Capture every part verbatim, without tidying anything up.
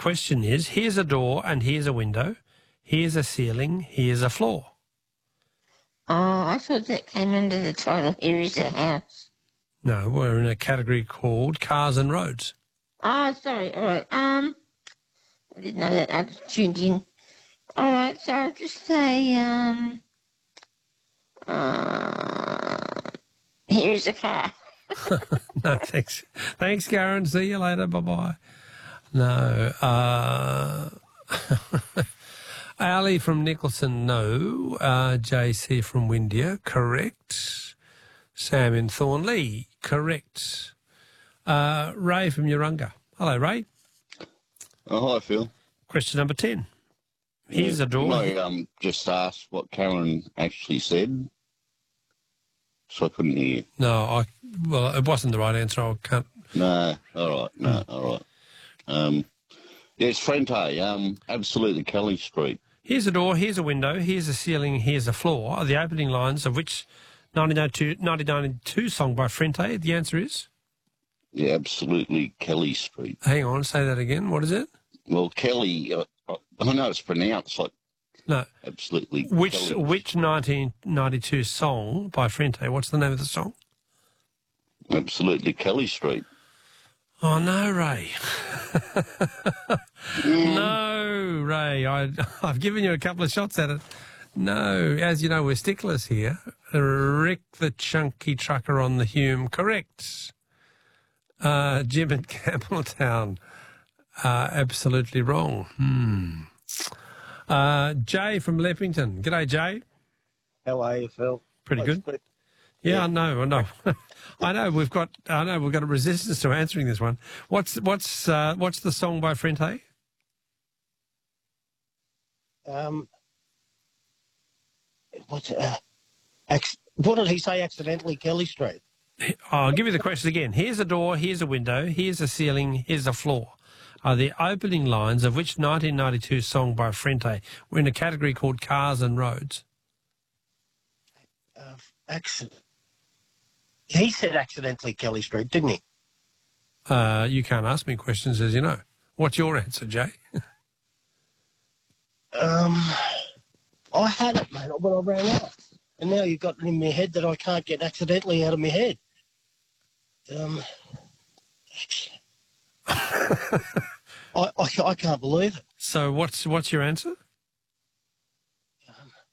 question is, here's a door and here's a window. Here's a ceiling, here's a floor. Oh, I thought that came under the title, Here is a House. No, we're in a category called Cars and Roads. Oh, sorry. All right. Um, I didn't know that. I just tuned in. All right. So I'll just say, um, uh, here's a car. No, thanks. Thanks, Karen. See you later. Bye-bye. No. Uh, Ali from Nicholson, no. Uh, J C from Windia, correct. Sam in Thornley, correct. Uh, Ray from Urunga. Hello, Ray. Oh, hi, Phil. Question number ten. Here's yeah, a door. I um, just asked what Karen actually said, so I couldn't hear. No, I well, it wasn't the right answer. I can't. No, all right, no, Mm. all right. Um, yeah, it's Frente, um, absolutely Kelly Street. Here's a door, here's a window, here's a ceiling, here's a floor are the opening lines of which nineteen ninety-two song by Frente? The answer is? Yeah, absolutely Kelly Street. Hang on, say that again. What is it? Well, Kelly, uh, I know it's pronounced like No. absolutely Which Kelly. which nineteen ninety-two song by Frente? What's the name of the song? Absolutely Kelly Street. Oh, no, Ray. Mm. No, Ray. I, I've given you a couple of shots at it. No, as you know, we're sticklers here. Rick the Chunky Trucker on the Hume, correct. Uh, Jim in Campbelltown, uh, absolutely wrong. Hmm. Uh, Jay from Leppington. G'day, Jay. How are you, Phil? Pretty good. Good. Yeah, Yeah. I know, I know. I know we've got I know we've got a resistance to answering this one. What's what's uh, what's the song by Frente? Um, what's uh, ac- what did he say? Accidentally, Kelly Street. I'll give you the question again. Here's a door, here's a window, here's a ceiling, here's a floor. Are the opening lines of which nineteen ninety-two song by Frente? We're in a category called Cars and Roads. Uh, accident. He said accidentally Kelly Street, didn't he? Uh, you can't ask me questions, as you know. What's your answer, Jay? Um, I had it, mate, but I ran out, and now you've got it in my head that I can't get accidentally out of my head. Um, I, I I can't believe it. So what's what's your answer? Um,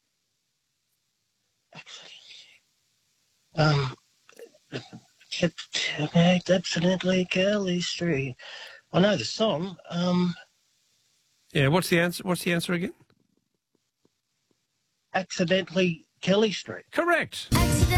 Um, accidentally Kelly Street. I know the song. Um, Yeah, what's the answer? What's the answer again? accidentally Kelly Street. Correct. Accidentally